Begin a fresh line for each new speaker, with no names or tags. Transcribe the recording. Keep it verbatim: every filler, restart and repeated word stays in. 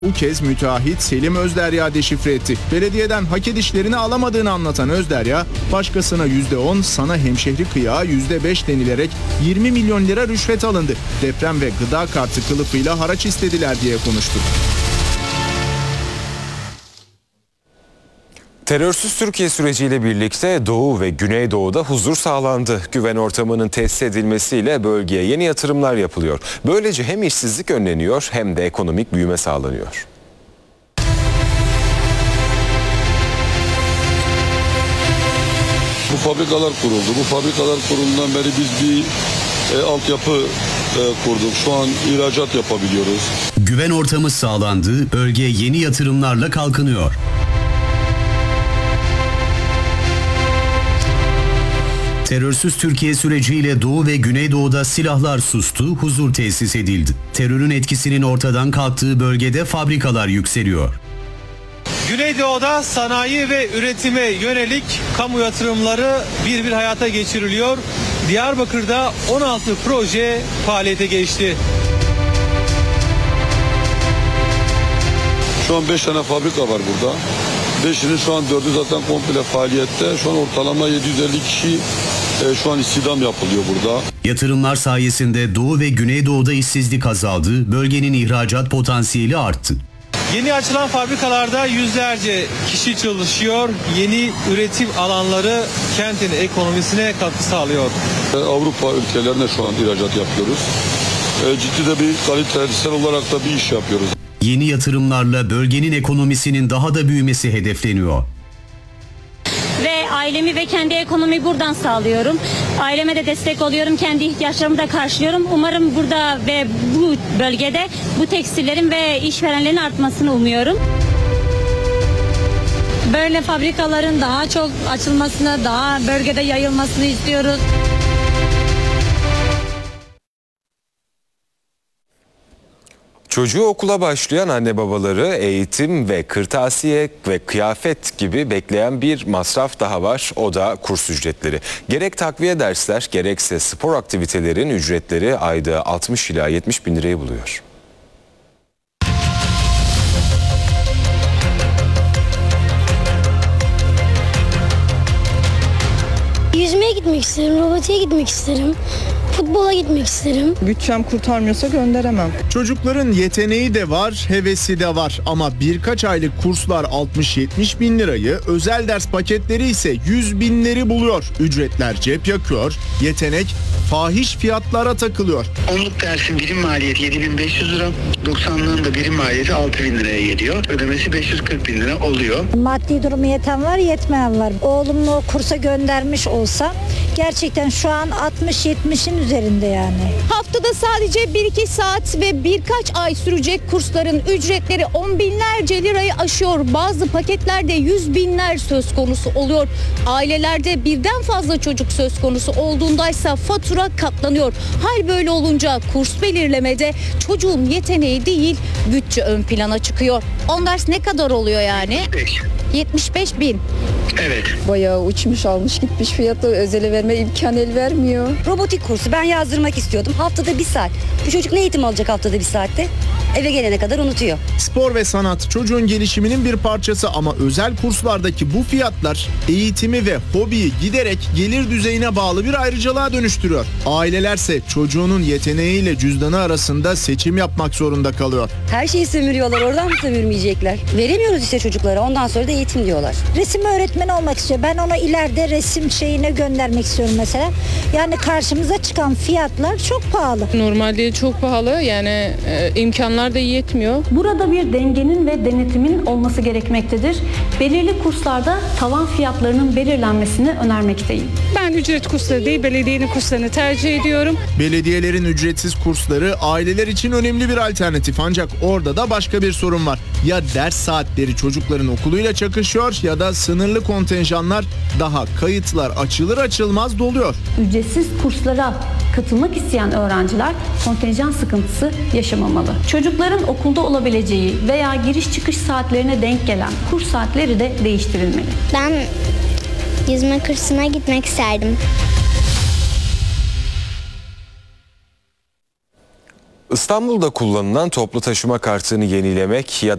Bu kez müteahhit Selim Özderya deşifre etti. Belediyeden hak edişlerini alamadığını anlatan Özderya, başkasına yüzde on, sana hemşehri kıyağı yüzde beş denilerek yirmi milyon lira rüşvet alındı. Deprem ve gıda kartı kılıfıyla haraç istediler diye konuştu.
Terörsüz Türkiye süreciyle birlikte Doğu ve Güneydoğu'da huzur sağlandı. Güven ortamının tesis edilmesiyle bölgeye yeni yatırımlar yapılıyor. Böylece hem işsizlik önleniyor hem de ekonomik büyüme sağlanıyor.
Bu fabrikalar kuruldu. Bu fabrikalar kurulduğundan beri biz bir e, altyapı e, kurduk. Şu an ihracat yapabiliyoruz.
Güven ortamı sağlandı, bölge yeni yatırımlarla kalkınıyor. Terörsüz Türkiye süreciyle Doğu ve Güneydoğu'da silahlar sustu, huzur tesis edildi. Terörün etkisinin ortadan kalktığı bölgede fabrikalar yükseliyor.
Güneydoğu'da sanayi ve üretime yönelik kamu yatırımları bir bir hayata geçiriliyor. Diyarbakır'da on altı proje faaliyete geçti.
Şu an beş tane fabrika var burada. beşinin şu an dördü zaten komple faaliyette. Şu an ortalama yedi yüz elli kişi e, şu an istihdam yapılıyor burada.
Yatırımlar sayesinde Doğu ve Güneydoğu'da işsizlik azaldı, bölgenin ihracat potansiyeli arttı.
Yeni açılan fabrikalarda yüzlerce kişi çalışıyor. Yeni üretim alanları kentin ekonomisine katkı sağlıyor.
E, Avrupa ülkelerine şu an ihracat yapıyoruz. E, ciddi de bir kalitesel olarak da bir iş yapıyoruz.
Yeni yatırımlarla bölgenin ekonomisinin daha da büyümesi hedefleniyor.
Ve ailemi ve kendi ekonomiyi buradan sağlıyorum. Aileme de destek oluyorum, kendi ihtiyaçlarımı da karşılıyorum. Umarım burada ve bu bölgede bu tekstillerin ve işverenlerin artmasını umuyorum.
Böyle fabrikaların daha çok açılmasını, daha bölgede yayılmasını istiyoruz.
Çocuğu okula başlayan anne babaları eğitim ve kırtasiye ve kıyafet gibi bekleyen bir masraf daha var. O da kurs ücretleri. Gerek takviye dersler gerekse spor aktivitelerin ücretleri ayda altmış ila yetmiş bin lirayı buluyor.
Yüzmeye gitmek isterim, robotiğe gitmek isterim. Futbola gitmek isterim.
Bütçem kurtarmıyorsa gönderemem.
Çocukların yeteneği de var, hevesi de var. Ama birkaç aylık kurslar altmış yetmiş bin lirayı, özel ders paketleri ise yüz binleri buluyor. Ücretler cep yakıyor, yetenek fahiş fiyatlara takılıyor.
Onluk dersin birim maliyeti yedi bin beş yüz lira, doksanlığın da birim maliyeti altı bin liraya geliyor. Ödemesi beş yüz kırk bin lira oluyor.
Maddi durumu yeten var, yetmeyen var. Oğlumu o kursa göndermiş olsa gerçekten şu an altmış yetmişin üzerinde yani.
Haftada sadece bir iki saat ve birkaç ay sürecek kursların ücretleri on binlerce lirayı aşıyor. Bazı paketlerde yüz binler söz konusu oluyor. Ailelerde birden fazla çocuk söz konusu olduğundaysa fatura katlanıyor. Hal böyle olunca kurs belirlemede çocuğun yeteneği değil bütçe ön plana çıkıyor. On ders ne kadar oluyor yani? yetmiş beş bin.
Evet.
Bayağı uçmuş almış gitmiş, fiyatı özele verme imkanı el vermiyor.
Robotik kursu ben yazdırmak istiyordum. Haftada bir saat. Bu çocuk ne eğitim alacak haftada bir saatte? Eve gelene kadar unutuyor.
Spor ve sanat çocuğun gelişiminin bir parçası ama özel kurslardaki bu fiyatlar eğitimi ve hobiyi giderek gelir düzeyine bağlı bir ayrıcalığa dönüştürüyor. Ailelerse çocuğunun yeteneğiyle cüzdanı arasında seçim yapmak zorunda kalıyor.
Her şeyi sömürüyorlar, oradan mı sömürmeyecekler? Veremiyoruz işte çocuklara, ondan sonra da eğitim diyorlar.
Resim öğretmeni olmak istiyor. Ben onu ileride resim şeyine göndermek istiyorum mesela. Yani karşımıza çıkan fiyatlar çok pahalı.
Normalde çok pahalı, yani e, imkanlar da yetmiyor.
Burada bir dengenin ve denetimin olması gerekmektedir. Belirli kurslarda tavan fiyatlarının belirlenmesini önermekteyim.
Ben ücret kursları değil, belediyenin kurslarını tercih ediyorum.
Belediyelerin ücretsiz kursları aileler için önemli bir alternatif ancak orada da başka bir sorun var. Ya ders saatleri çocukların okuluyla çakışıyor ya da sınırlı kontenjanlar daha kayıtlar açılır açılmaz doluyor.
Ücretsiz kurslara katılmak isteyen öğrenciler kontenjan sıkıntısı yaşamamalı. Çocukların okulda olabileceği veya giriş çıkış saatlerine denk gelen kurs saatleri de değiştirilmeli.
Ben yüzme kursuna gitmek isterdim.
İstanbul'da kullanılan toplu taşıma kartını yenilemek ya